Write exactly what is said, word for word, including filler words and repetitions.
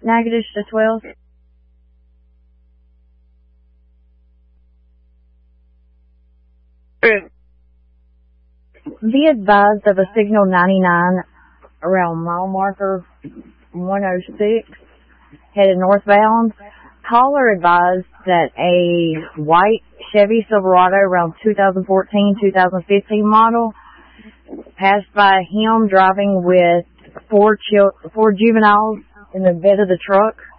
Natchitoches to twelve. Be advised of a signal ninety-nine around mile marker one oh six, headed northbound. Caller advised that a white Chevy Silverado around two thousand fourteen, two thousand fifteen model passed by him driving with four chil- four juveniles in the bed of the truck.